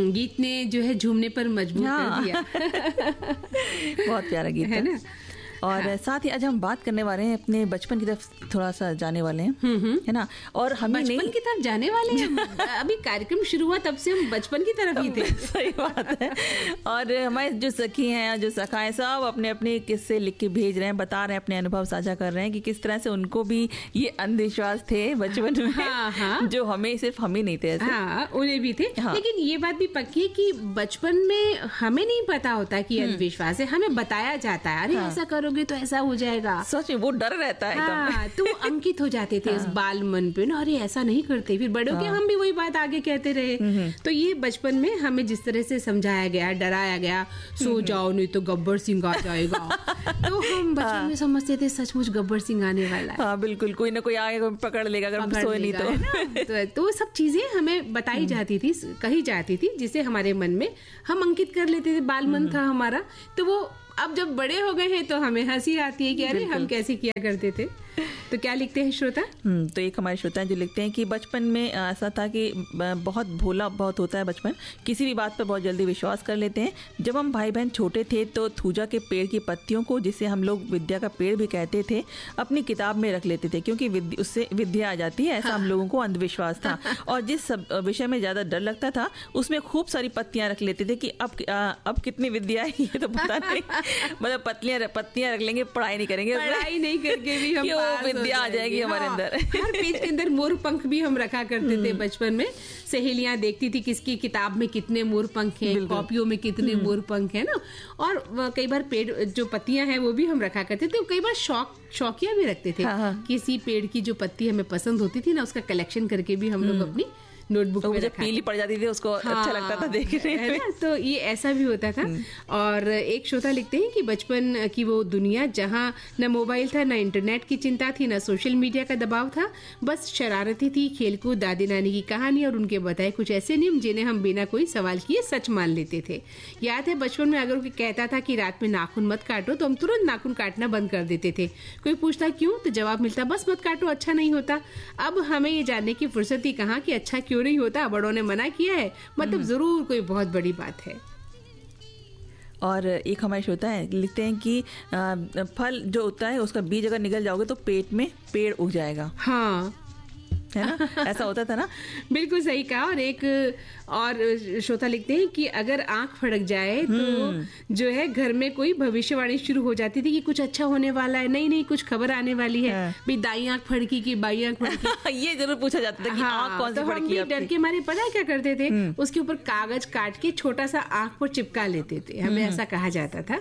गीत ने जो है झूमने पर मजबूर कर दिया। बहुत प्यारा गीत है ना। और साथ ही आज हम बात करने वाले हैं अपने बचपन की तरफ थोड़ा सा जाने वाले हैं, है ना। और हमें बचपन की तरफ जाने वाले हैं। अभी कार्यक्रम शुरू हुआ तब से हम बचपन की तरफ ही थे। सही बात है। और हमारे जो सखी हैं, जो सखा हैं, सब अपने अपने किस्से लिख के भेज रहे हैं, बता रहे हैं, अपने अनुभव साझा कर रहे हैं कि किस तरह से उनको भी ये अंधविश्वास थे बचपन में। हाँ। जो हमें सिर्फ हम ही नहीं थे ऐसे। हाँ, उन्हें भी थे। हाँ। लेकिन ये बात भी पक्की है कि बचपन में हमें नहीं पता होता कि अंधविश्वास है, हमें बताया जाता है, अरे ऐसा करोगे तो ऐसा हो जाएगा। सच में वो डर रहता है। हाँ, तो अंकित हो जाते थे इस बाल मन पे ना, अरे ऐसा नहीं करते। फिर बड़ों के हम भी वही बात आगे कहते रहे। तो ये बचपन में हमें जिस तरह से समझाया गया, डराया गया, सो जाओ नहीं तो गब्बर सिंह आ जाएगा। तो हम बचपन में समझते थे सचमुच गब्बर सिंह आने वाला है। हाँ, बिल्कुल, कोई ना कोई आगे पकड़ लेगा अगर हम सोए नहीं तो। तो सब चीजें हमें बताई जाती थी, कही जाती थी, जिसे हमारे मन में हम अंकित कर लेते थे। बाल मन था हमारा। तो वो अब जब बड़े हो गए हैं तो हमें हंसी आती है कि अरे हम कैसे किया करते थे। तो क्या लिखते हैं श्रोता? तो एक हमारे श्रोता हैं जो लिखते हैं कि बचपन में ऐसा था कि बहुत भोला बहुत होता है बचपन, किसी भी बात पर बहुत जल्दी विश्वास कर लेते हैं। जब हम भाई बहन छोटे थे तो थूजा के पेड़ की पत्तियों को, जिसे हम लोग विद्या का पेड़ भी कहते थे, अपनी किताब में रख लेते थे क्योंकि उससे विद्या आ जाती है, ऐसा हम लोगों को अंधविश्वास था। और जिस विषय में ज़्यादा डर लगता था उसमें खूब सारी पत्तियाँ रख लेते थे कि अब कितनी विद्या है ये तो पता नहीं। मतलब पत्तियाँ रख लेंगे, पढ़ाई नहीं करेंगे, पढ़ाई नहीं करके भी हम विद्या आ जाएगी हमारे अंदर। हर पेज के अंदर मोर पंख भी हम रखा करते थे बचपन में। सहेलियां देखती थी किसकी किताब में कितने मोर पंख हैं, कॉपियों में कितने मोर पंख है ना। और कई बार पेड़ जो पत्तियां हैं वो भी हम रखा करते थे। कई बार शौकिया भी रखते थे। किसी पेड़ की जो पत्ती हमें पसंद होती थी ना, उसका कलेक्शन करके भी हम लोग अपनी नोटबुक में रखा। पीली पड़ जाती थी उसको। हाँ, अच्छा लगता था देखने में। तो ये ऐसा भी होता था। और एक श्रोता लिखते हैं कि बचपन की वो दुनिया जहाँ न मोबाइल था, न इंटरनेट की चिंता थी, न सोशल मीडिया का दबाव था, बस शरारती थी, खेलकूद, दादी नानी की कहानी और उनके बताए कुछ ऐसे नियम जिन्हें हम बिना कोई सवाल किए सच मान लेते थे। याद है बचपन में अगर कोई कहता था कि रात में नाखून मत काटो तो हम तुरंत नाखून काटना बंद कर देते थे। कोई पूछता क्यों तो जवाब मिलता बस मत काटो, अच्छा नहीं होता। अब हमें ये जानने की फुर्सत ही कहाँ कि अच्छा क्यों नहीं होता, बड़ों ने मना किया है, मतलब जरूर कोई बहुत बड़ी बात है। और एक हमारे श्रोता है लिखते हैं कि फल जो होता है उसका बीज अगर निकल जाओगे तो पेट में पेड़ उग जाएगा। हाँ, है ना, ऐसा होता था ना। बिल्कुल सही कहा। और एक और श्रोता लिखते हैं कि अगर आंख फड़क जाए तो जो है घर में कोई भविष्यवाणी शुरू हो जाती थी कि कुछ अच्छा होने वाला है, नहीं कुछ खबर आने वाली है। भाई दाई आंख फड़की की बाई आंख फड़की ये जरूर पूछा जाता था कि आंख कौन सी फड़की। हम भी डर के मारे पता क्या करते थे, उसके ऊपर कागज काट के छोटा सा आंख पर चिपका लेते थे। हमें ऐसा कहा जाता था।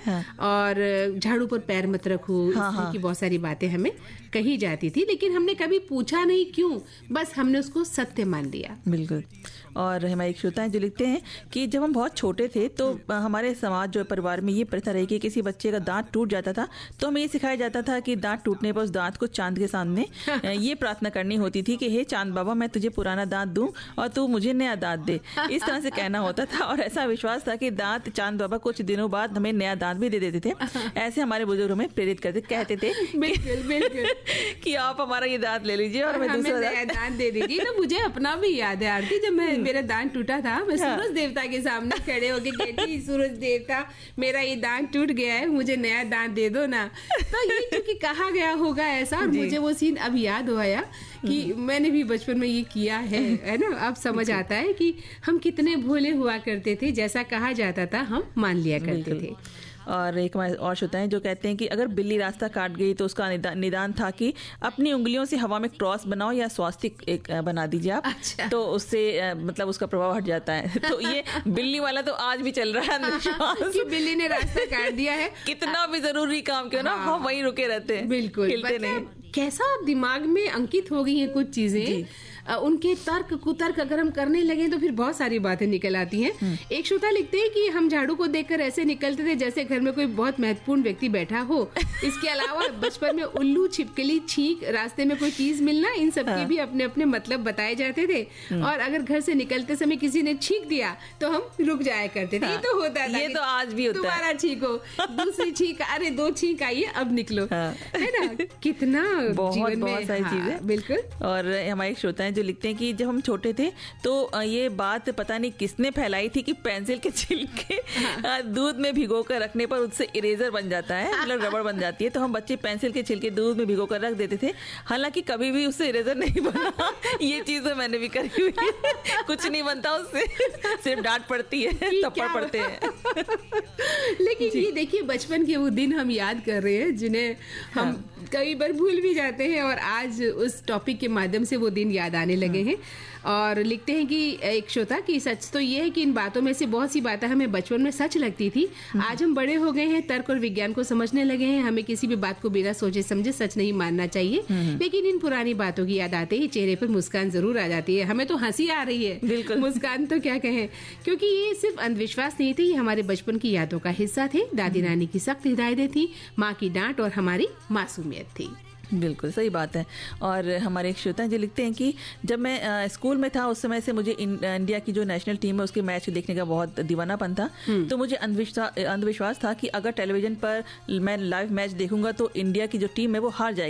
और झाड़ू पर पैर मत रखो, इस तरह की बहुत सारी बातें हमें कही जाती थी, लेकिन हमने कभी पूछा नहीं क्यों, बस हमने उसको सत्य मान लिया। बिल्कुल। और हमारे एक श्रोता हैं जो लिखते हैं कि जब हम बहुत छोटे थे तो हमारे समाज जो परिवार में ये प्रथा रही कि किसी बच्चे का दांत टूट जाता था तो हमें ये सिखाया जाता था कि दांत टूटने पर उस दांत को चांद के सामने ये प्रार्थना करनी होती थी कि हे चांद बाबा, मैं तुझे पुराना दांत दूं और तू मुझे नया दांत दे। इस तरह से कहना होता था और ऐसा विश्वास था कि दांत चांद बाबा कुछ दिनों बाद हमें नया दांत भी दे देते थे। ऐसे हमारे बुजुर्ग हमें प्रेरित करते, कहते थे बिल्कुल कि आप हमारा ये दांत ले लीजिए और मैं दूसरा दांत दे दीजिए। तो मुझे अपना भी याद है आरती, जब मेरा दांत टूटा था, मैं सूरज देवता के सामने खड़े होके कहती, सूरज देवता मेरा ये दांत टूट गया है, मुझे नया दांत दे दो ना। तो ये क्योंकि कहा गया होगा ऐसा, और मुझे वो सीन अब याद हो आया कि मैंने भी बचपन में ये किया है ना। अब समझ आता है कि हम कितने भोले हुआ करते थे, जैसा कहा जाता था हम मान लिया करते थे। और एक और श्रोता हैं जो कहते हैं कि अगर बिल्ली रास्ता काट गई तो उसका निदान था कि अपनी उंगलियों से हवा में क्रॉस बनाओ या स्वास्तिक एक बना दीजिए आप। अच्छा। तो उससे मतलब उसका प्रभाव हट जाता है। तो ये बिल्ली वाला तो आज भी चल रहा है कि बिल्ली ने रास्ता काट दिया है, कितना भी जरूरी काम क्यों ना हम वहीं रुके रहते हैं, बिल्कुल हिलते नहीं। कैसा दिमाग में अंकित हो गई है कुछ चीजें, उनके तर्क कुतर्क अगर हम करने लगे तो फिर बहुत सारी बातें निकल आती हैं। एक श्रोता लिखते हैं कि हम झाड़ू को देखकर ऐसे निकलते थे जैसे घर में कोई बहुत महत्वपूर्ण व्यक्ति बैठा हो। इसके अलावा बचपन में उल्लू, छिपकली, छींक, रास्ते में कोई चीज मिलना, इन सब के भी अपने अपने मतलब बताए जाते थे। और अगर घर से निकलते समय किसी ने छींक दिया तो हम रुक जाया करते थे। ये तो होता था, ये तो आज भी होता है। तुम्हारा छींको, दूसरी छींक, अरे 2 छींक आई है अब निकलो, है ना। कितना बहुत सारी चीजें। बिल्कुल। और हमारे श्रोता जो लिखते हैं कि जब हम छोटे थे तो ये बात पता नहीं किसने फैलाई थी कि पेंसिल के छिलके दूध में भिगो कर रखने पर उससे इरेजर बन जाता है, मतलब रबड़ बन जाती है। तो हम बच्चे पेंसिल के छिलके दूध में भिगो कर रख देते थे, हालांकि कभी भी उससे इरेजर नहीं बना। ये चीज तो मैंने भी करी हुई है। कुछ नहीं बनता उससे, सिर्फ डांट पड़ती है, थप्पड़ पड़ते हैं। लेकिन ये देखिए, बचपन के वो दिन हम याद कर रहे हैं जिन्हें हम कई बार भूल भी जाते हैं, और आज उस टॉपिक के माध्यम से वो दिन याद आने लगे हैं। और लिखते हैं कि एक श्रोता की सच तो ये है कि इन बातों में से बहुत सी बातें हमें बचपन में सच लगती थी। आज हम बड़े हो गए हैं, तर्क और विज्ञान को समझने लगे हैं, हमें किसी भी बात को बिना सोचे समझे सच नहीं मानना चाहिए। लेकिन इन पुरानी बातों की याद आते ही चेहरे पर मुस्कान जरूर आ जाती है। हमें तो हंसी आ रही है, बिल्कुल मुस्कान तो क्या कहें, क्योंकि ये सिर्फ अंधविश्वास नहीं थे, ये हमारे बचपन की यादों का हिस्सा थे। दादी नानी की सख्त हिदायतें थी, माँ की डांट और हमारी मासूमियत थी। बिल्कुल सही बात है। और हमारे एक श्रोता जो लिखते हैं कि जब मैं स्कूल में था उस समय से मुझे इंडिया की जो नेशनल टीम है उसके मैच देखने का बहुत दीवानापन था। तो मुझे अंधविश्वास था कि अगर टेलीविजन पर मैं लाइव मैच देखूंगा तो इंडिया की जो टीम है वो हार जाएगी।